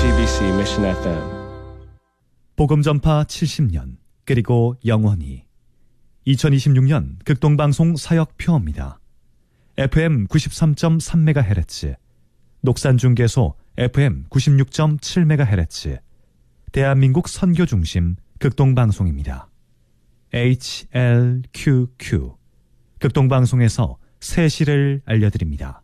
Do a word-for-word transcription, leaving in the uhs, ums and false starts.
지비씨 Mission 에프엠 복음전파 칠십 년 그리고 영원히 이천이십육 년 극동방송 사역표입니다. 에프엠 구십삼 점 삼 메가헤르츠, 녹산중계소 에프엠 구십육 점 칠 메가헤르츠, 대한민국 선교중심 극동방송입니다. 에이치엘큐큐 극동방송에서 새 시를 알려드립니다.